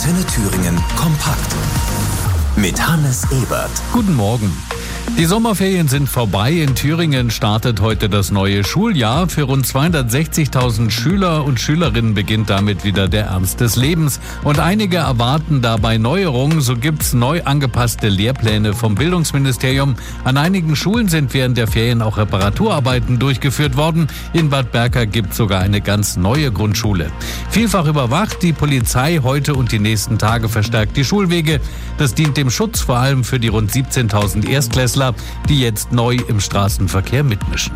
Antenne Thüringen kompakt mit Hannes Ebert. Guten Morgen. Die Sommerferien sind vorbei. In Thüringen startet heute das neue Schuljahr. Für rund 260.000 Schüler und Schülerinnen beginnt damit wieder der Ernst des Lebens. Und einige erwarten dabei Neuerungen. So gibt's neu angepasste Lehrpläne vom Bildungsministerium. An einigen Schulen sind während der Ferien auch Reparaturarbeiten durchgeführt worden. In Bad Berka gibt's sogar eine ganz neue Grundschule. Vielfach überwacht die Polizei heute und die nächsten Tage verstärkt die Schulwege. Das dient dem Schutz vor allem für die rund 17.000 Erstklässler, die jetzt neu im Straßenverkehr mitmischen.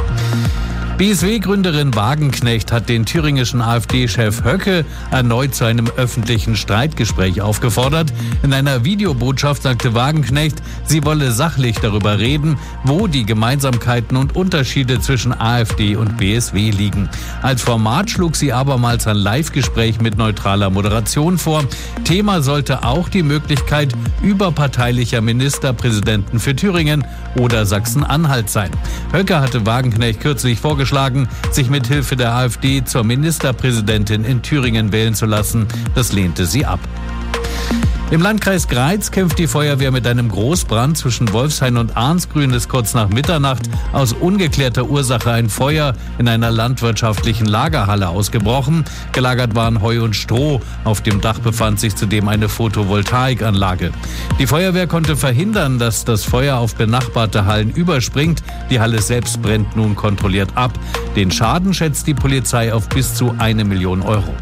BSW-Gründerin Wagenknecht hat den thüringischen AfD-Chef Höcke erneut zu einem öffentlichen Streitgespräch aufgefordert. In einer Videobotschaft sagte Wagenknecht, sie wolle sachlich darüber reden, wo die Gemeinsamkeiten und Unterschiede zwischen AfD und BSW liegen. Als Format schlug sie abermals ein Live-Gespräch mit neutraler Moderation vor. Thema sollte auch die Möglichkeit überparteilicher Ministerpräsidenten für Thüringen oder Sachsen-Anhalt sein. Höcke hatte Wagenknecht kürzlich vorgeschlagen, sich mit Hilfe der AfD zur Ministerpräsidentin in Thüringen wählen zu lassen. Das lehnte sie ab. Im Landkreis Greiz kämpft die Feuerwehr mit einem Großbrand. Zwischen Wolfshain und Arnsgrün ist kurz nach Mitternacht aus ungeklärter Ursache ein Feuer in einer landwirtschaftlichen Lagerhalle ausgebrochen. Gelagert waren Heu und Stroh. Auf dem Dach befand sich zudem eine Photovoltaikanlage. Die Feuerwehr konnte verhindern, dass das Feuer auf benachbarte Hallen überspringt. Die Halle selbst brennt nun kontrolliert ab. Den Schaden schätzt die Polizei auf bis zu 1 Million Euro.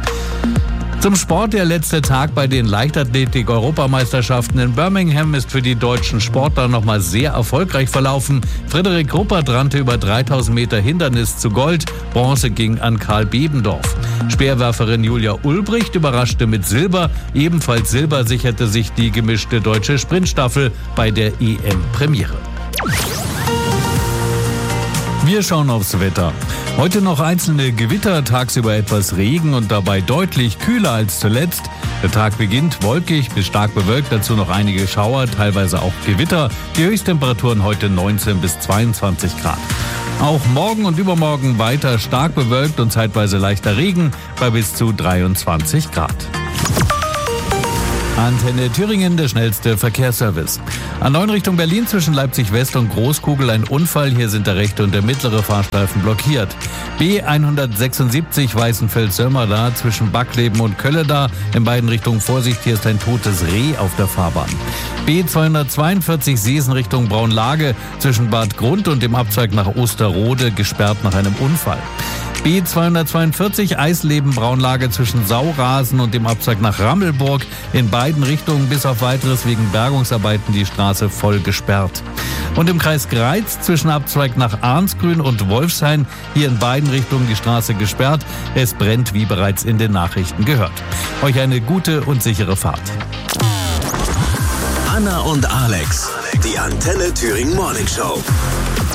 Zum Sport. Der letzte Tag bei den Leichtathletik-Europameisterschaften in Birmingham ist für die deutschen Sportler nochmal sehr erfolgreich verlaufen. Frederik Ruppert rannte über 3000 Meter Hindernis zu Gold. Bronze ging an Karl Bebendorf. Speerwerferin Julia Ulbricht überraschte mit Silber. Ebenfalls Silber sicherte sich die gemischte deutsche Sprintstaffel bei der EM-Premiere. Wir schauen aufs Wetter. Heute noch einzelne Gewitter, tagsüber etwas Regen und dabei deutlich kühler als zuletzt. Der Tag beginnt wolkig bis stark bewölkt, dazu noch einige Schauer, teilweise auch Gewitter. Die Höchsttemperaturen heute 19 bis 22 Grad. Auch morgen und übermorgen weiter stark bewölkt und zeitweise leichter Regen bei bis zu 23 Grad. Antenne Thüringen, der schnellste Verkehrsservice. A9 Richtung Berlin zwischen Leipzig West und Großkugel ein Unfall. Hier sind der rechte und der mittlere Fahrstreifen blockiert. B176 Weißenfeld-Sömmerda zwischen Backleben und Kölleda. In beiden Richtungen Vorsicht, hier ist ein totes Reh auf der Fahrbahn. B242 Seesen Richtung Braunlage zwischen Bad Grund und dem Abzweig nach Osterrode gesperrt nach einem Unfall. B242 Eisleben-Braunlage zwischen Saurasen und dem Abzweig nach Rammelburg. In beiden Richtungen bis auf Weiteres wegen Bergungsarbeiten die Straße voll gesperrt. Und im Kreis Greiz zwischen Abzweig nach Arnsgrün und Wolfshain hier in beiden Richtungen die Straße gesperrt. Es brennt, wie bereits in den Nachrichten gehört. Euch eine gute und sichere Fahrt. Anna und Alex, die Antenne Thüringen Morning Show.